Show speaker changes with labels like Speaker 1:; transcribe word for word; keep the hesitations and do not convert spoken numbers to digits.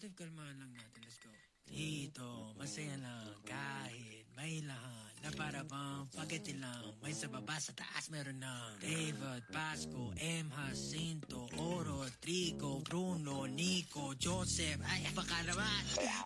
Speaker 1: Relative, kalmahan lang natin. Let's go. Dito, masaya lang kahit may lahat na para bang pagkati lang. May sa baba, sa taas meron na David, Pasco, M. Jacinto, Oro, Trigo, Bruno, Nico, Joseph. Ay, baka naman.